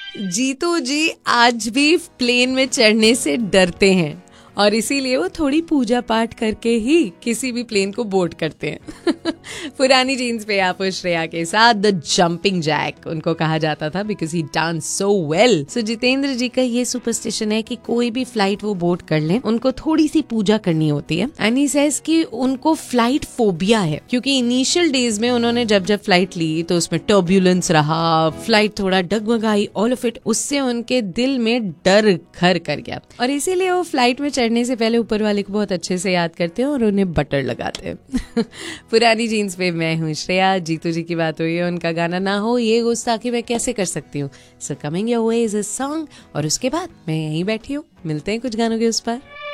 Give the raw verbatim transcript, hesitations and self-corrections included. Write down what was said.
जीतू जी आज भी प्लेन में चढ़ने से डरते हैं और इसीलिए वो थोड़ी पूजा पाठ करके ही किसी भी प्लेन को बोर्ड करते हैं। पुरानी जीन्स पे आप श्रेया के साथ द जंपिंग जैक उनको कहा जाता था because he dance so well. सो जितेंद्र जी का ये सुपरस्टिशन है कि कोई भी फ्लाइट वो बोर्ड कर ले उनको थोड़ी सी पूजा करनी होती है। एंड ही सेज कि उनको फ्लाइट फोबिया है क्योंकि इनिशियल डेज में उन्होंने जब जब फ्लाइट ली तो उसमें टर्ब्यूलेंस रहा, फ्लाइट थोड़ा डगमगाई, ऑल ऑफ इट, उससे उनके दिल में डर घर कर गया और इसीलिए वो फ्लाइट में चढ़ने से पहले ऊपर वाले को बहुत अच्छे से याद करते हैं और उन्हें बटर लगाते हैं। पुरानी जीन्स पे मैं हूँ श्रेया। जीतू जी की बात हुई है, उनका गाना ना हो ये गुस्ताखी मैं कैसे कर सकती हूँ। So coming your way is a song और उसके बाद मैं यहीं बैठी हूँ। मिलते हैं कुछ गानों के उस पर।